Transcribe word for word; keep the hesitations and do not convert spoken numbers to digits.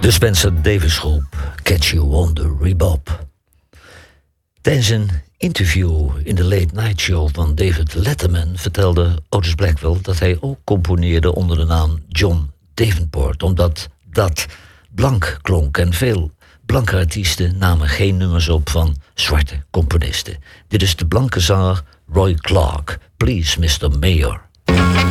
De Spencer Davis Groep, Catch You on the Rebop. Tijdens een interview in de Late Night Show van David Letterman vertelde Otis Blackwell dat hij ook componeerde onder de naam John Davenport, omdat dat blank klonk en veel blanke artiesten namen geen nummers op van zwarte componisten. Dit is de blanke zanger Roy Clark. Please, mister Mayor.